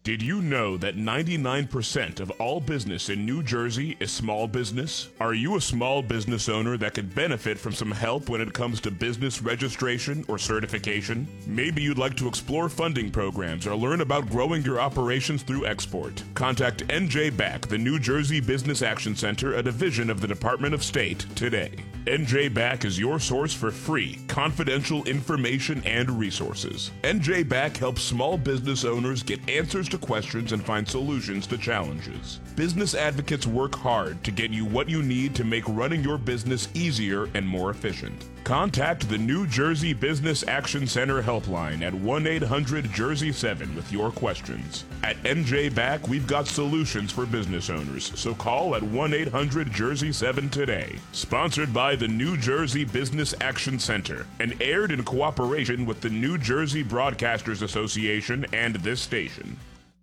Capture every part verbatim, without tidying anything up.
Did you know that ninety-nine percent of all business in New Jersey is small business? Are you a small business owner that could benefit from some help when it comes to business registration or certification? Maybe you'd like to explore funding programs or learn about growing your operations through export. Contact N J B A C, the New Jersey Business Action Center, a division of the Department of State, today. N J B A C is your source for free, confidential information and resources. N J B A C helps small business owners get answers to questions and find solutions to challenges. Business advocates work hard to get you what you need to make running your business easier and more efficient. Contact the New Jersey Business Action Center helpline at one eight hundred Jersey seven with your questions. At N J B A C, we've got solutions for business owners, so call at one eight hundred Jersey seven today. Sponsored by the New Jersey Business Action Center and aired in cooperation with the New Jersey Broadcasters Association and this station.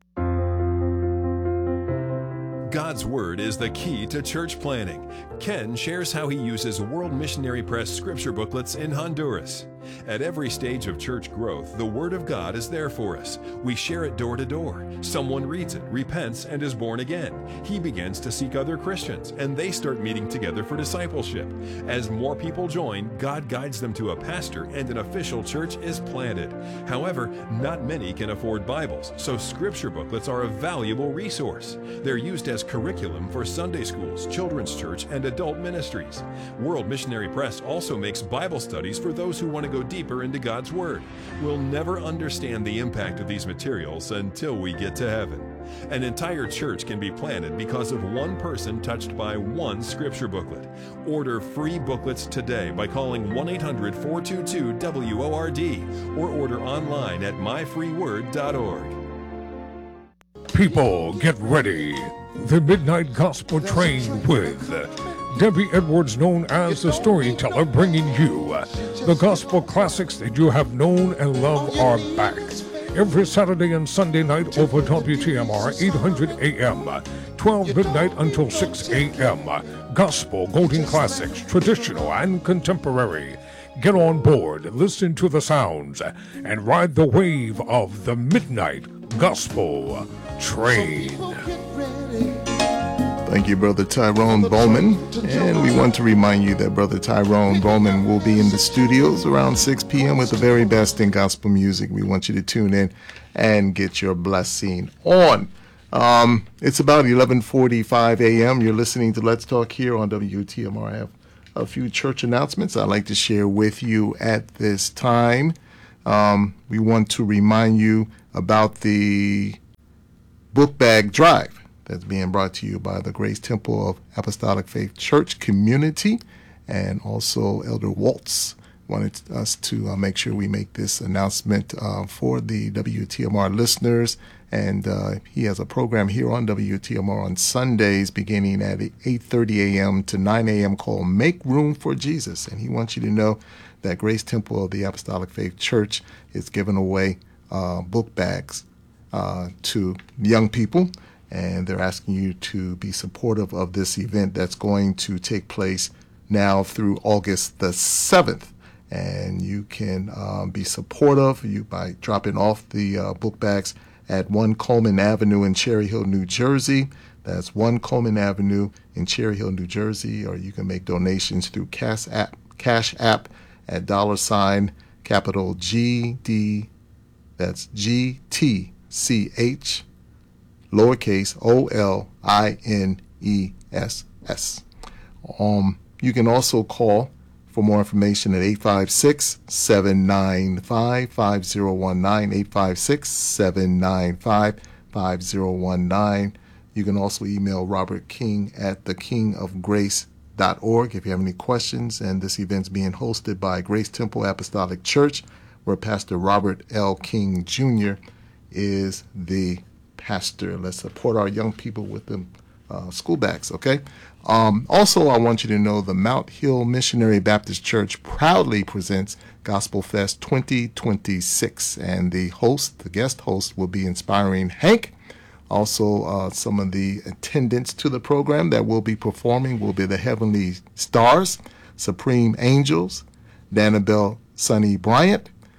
God's Word is the key to church planning. Ken shares how he uses World Missionary Press scripture booklets in Honduras. At every stage of church growth, the Word of God is there for us. We share it door to door. Someone reads it, repents, and is born again. He begins to seek other Christians, and they start meeting together for discipleship. As more people join, God guides them to a pastor, and an official church is planted. However, not many can afford Bibles, so scripture booklets are a valuable resource. They're used as curriculum for Sunday schools, children's church, and adult ministries. World Missionary Press also makes Bible studies for those who want to go deeper into God's Word. We'll never understand the impact of these materials until we get to heaven. An entire church can be planted because of one person touched by one scripture booklet. Order free booklets today by calling one eight hundred four two two W O R D or order online at my free word dot org. People, get ready. The Midnight Gospel Train with Debbie Edwards, known as the Storyteller, bringing you the gospel classics that you have known and loved are back. Every Saturday and Sunday night over W T M R eight hundred A M, twelve midnight until six A M. Gospel, golden classics, traditional and contemporary. Get on board, listen to the sounds, and ride the wave of the Midnight Gospel Train. Thank you, Brother Tyrone Bowman. And we want to remind you that Brother Tyrone Bowman will be in the studios around six p.m. with the very best in gospel music. We want you to tune in and get your blessing on. Um, it's about eleven forty-five a.m. You're listening to Let's Talk here on W T M R. I have a few church announcements I'd like to share with you at this time. Um, we want to remind you about the book bag drive that's being brought to you by the Grace Temple of Apostolic Faith Church community, and also Elder Waltz wanted us to uh, make sure we make this announcement uh, for the W T M R listeners. And uh, he has a program here on W T M R on Sundays beginning at eight thirty a.m. to nine a.m. called Make Room for Jesus. And he wants you to know that Grace Temple of the Apostolic Faith Church is giving away uh, book bags uh, to young people. And they're asking you to be supportive of this event that's going to take place now through August the seventh. And you can um, be supportive you by dropping off the uh, book bags at one Coleman Avenue in Cherry Hill, New Jersey. That's one Coleman Avenue in Cherry Hill, New Jersey. Or you can make donations through Cash App, Cash App at dollar sign capital G D, that's G T C H, lowercase O L I N E S S. Um, you can also call for more information at eight five six, seven nine five, five zero one nine, eight five six, seven nine five, five zero one nine. You can also email Robert King at the king of grace dot org if you have any questions. And this event's being hosted by Grace Temple Apostolic Church, where Pastor Robert L. King Junior is the pastor. Let's support our young people with the uh, school bags, okay? Um, also, I want you to know the Mount Hill Missionary Baptist Church proudly presents Gospel Fest twenty twenty-six, and the host, the guest host, will be Inspiring Hank. Also, uh, some of the attendants to the program that will be performing will be the Heavenly Stars, Supreme Angels, Danabelle Sonny Bryant,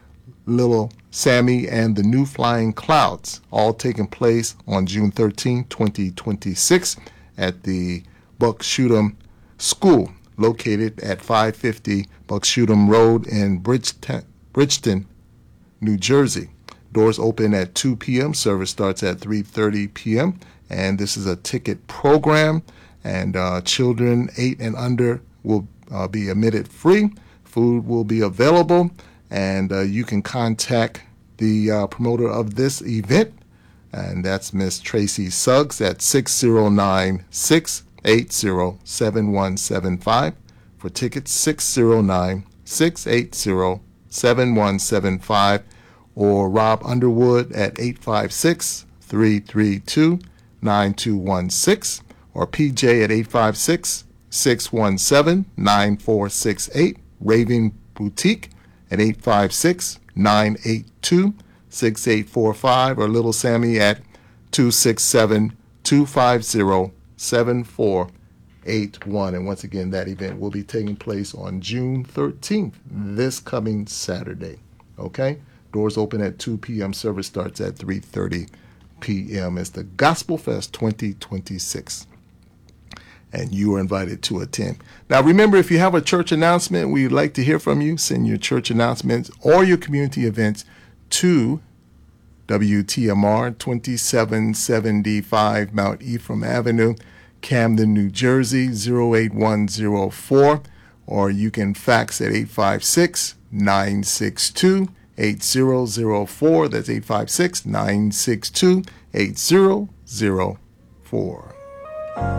Little Sammy and the New Flying Clouds, all taking place on June thirteenth, twenty twenty-six at the Buckshootum School, located at five fifty Buckshootum Road in Bridgeton, Bridgeton, New Jersey. Doors open at two p.m. Service starts at three thirty p.m. And this is a ticket program, and uh, children eight and under will uh, be admitted free. Food will be available, and uh, you can contact the uh, promoter of this event, and that's Miss Tracy Suggs at six oh nine, six eight zero, seven one seven five. For tickets, six oh nine, six eight zero, seven one seven five, or Rob Underwood at eight five six, three three two, nine two one six, or P J at eight five six, six one seven, nine four six eight, Raving Boutique at eight five six, nine eight two, six eight four five, or Little Sammy at two six seven, two five zero, seven four eight one. And once again, that event will be taking place on June thirteenth, this coming Saturday. Okay? Doors open at two p.m. Service starts at three thirty p.m. It's the Gospel Fest twenty twenty-six. And you are invited to attend. Now, remember, if you have a church announcement, we'd like to hear from you. Send your church announcements or your community events to W T M R, twenty-seven seventy-five Mount Ephraim Avenue, Camden, New Jersey, zero eight one zero four. Or you can fax at eight five six, nine six two, eight zero zero four. That's eight five six, nine six two, eight zero zero four.